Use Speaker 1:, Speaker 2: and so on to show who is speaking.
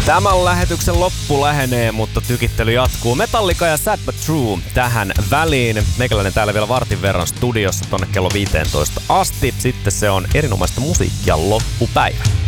Speaker 1: Tämän lähetyksen loppu lähenee, mutta tykittely jatkuu. Metallica ja Sad But True tähän väliin. Meikäläinen täällä vielä vartin verran studiossa tonne kello 15 asti. Sitten se on erinomaista musiikkia loppupäivä.